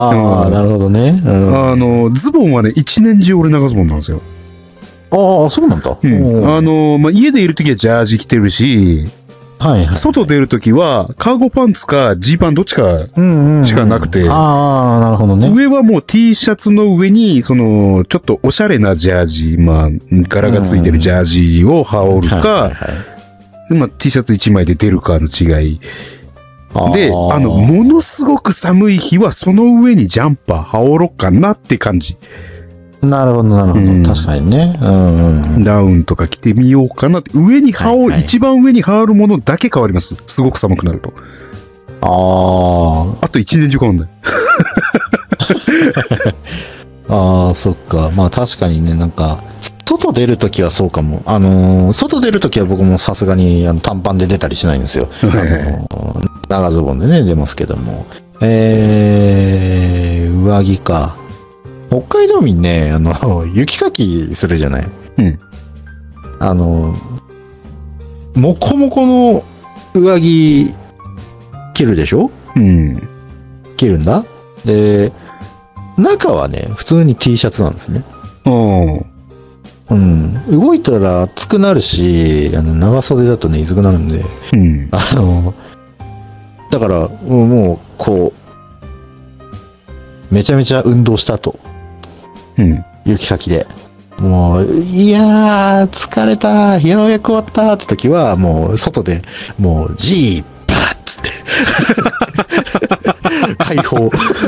ああ、なるほどね。 ズボンはね、一年中俺長ズボンなんですよ。 ああ、そうなんだ。 家でいるときはジャージ着てるし、 はいはい。 外出るときは、カーゴパンツかジーパンどっちかしかなくて、 ああ、なるほどね。 上はもう T シャツの上に、ちょっとおしゃれなジャージ、柄がついてるジャージを羽織るか、T シャツ1枚で出るかの違い。で、ものすごく寒い日はその上にジャンパー羽織ろうかなって感じ。 なるほど、なるほど。確かにね。 ダウンとか着てみようかなって。一番上に羽織るものだけ変わります。すごく寒くなると。あと一年中変わんない。 ああ、そっか。まあ確かにね、なんか、外出るときはそうかも。外出るときは僕もさすがに短パンで出たりしないんですよ。長ズボンでね、出ますけども。上着か。北海道民ね、雪かきするじゃない。 うん。 もこもこの上着着るでしょ？ うん。 着るんだ。で、中はね、普通に T シャツなんですね。うん。動いたら暑くなるし、長袖だとね、いずくなるんで。 うん。 だから、もう、こう、めちゃめちゃ運動した後。 うん。 雪かきで。もう、いやー、疲れた、ようやく終わったって時は、もう、外で、もう、ジーパーっつって。解放。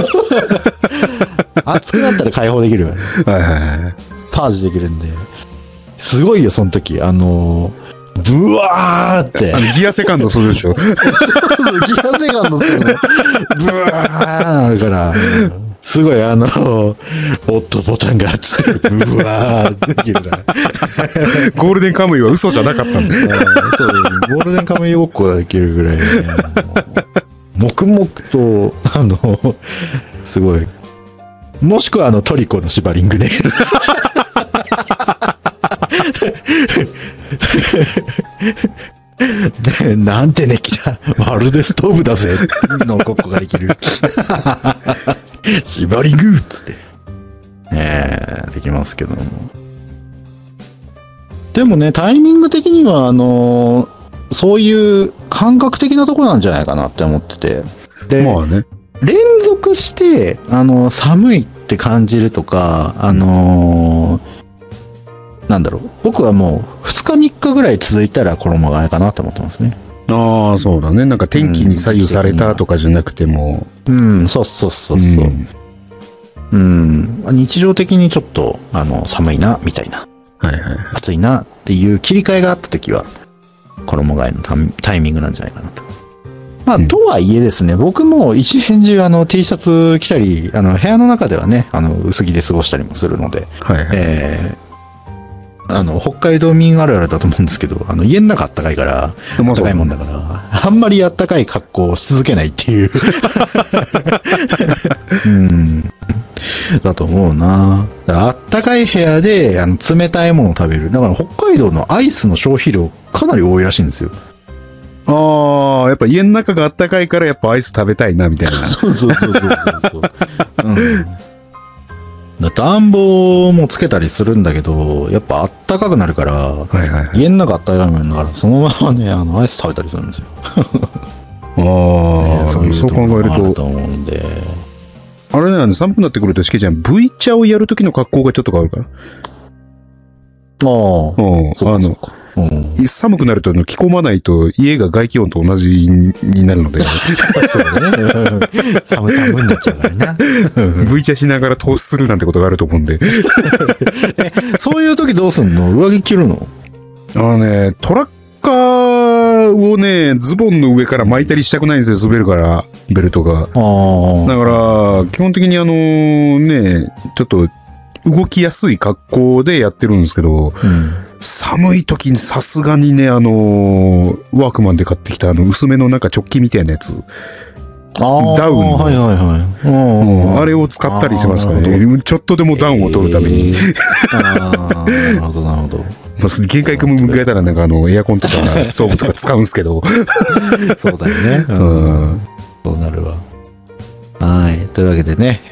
暑くなったら解放できる。 はいはいはい。 パージできるんで。すごいよ、その時。ブワーって。 ギアセカンドするでしょ。 ギアセカンドするの。ブワーなるから。すごいオットボタンがつって、ブワーってできるな。 ゴールデンカムイは嘘じゃなかったんだ。 そう、ゴールデンカムイごっこができるぐらい、ね、黙々と、すごい。もしくはトリコのシバリングね。でなんて熱気だ。まるでストーブだぜ。のごっこができる。シバリングっつって。できますけども。でもね、タイミング的には、そういう感覚的なとこなんじゃないかなって思ってて。で、 まあね。 連続して、寒いって感じるとか、なんだろう。僕はもう、2日3日ぐらい続いたら衣替えかなって思ってますね。 ああ、そうだね。なんか天気に左右されたとかじゃなくても。 そうそうそうそう。日常的にちょっと、寒いな、みたいな。 はいはい。 暑いなっていう切り替えがあった時は、衣替えのタイミングなんじゃないかなと。まあ、とはいえですね、僕も一年中T シャツ着たり、部屋の中ではね、薄着で過ごしたりもするので、 はいはい北海道民あるあるだと思うんですけど、家の中あったかいから、あったかいもんだから、あんまりあったかい格好をし続けないっていう。だと思うな。だからあったかい部屋で、冷たいものを食べる。だから北海道のアイスの消費量かなり多いらしいんですよ。 ああ、やっぱ家の中があったかいからやっぱアイス食べたいな、みたいな。 そう。暖房もつけたりするんだけど、やっぱあったかくなるから、家の中あったかくなるから、そのままね、アイス食べたりするんですよ。 そう考えると。あれね、寒くなってくると、しけちゃん、V 茶をやるときの格好がちょっと変わるから。寒くなると着込まないと家が外気温と同じになるので。 そうだね。寒になっちゃうからな。 V 茶しながら投資するなんてことがあると思うんで。 そういう時どうすんの？上着着るの？ トラッカーをね、ズボンの上から巻いたりしたくないんですよ、滑るから、ベルトが。だから、基本的にちょっと動きやすい格好でやってるんですけど、寒い時にさすがにね、ワークマンで買ってきた薄めのなんかチョッキみたいなやつ。ダウンの。あれを使ったりしますからね。ちょっとでもダウンを取るために。 なるほど、なるほど。 限界君迎えたらなんかエアコンとかストーブとか使うんですけど。 そうだよね。そうなるわ。 はい。というわけでね、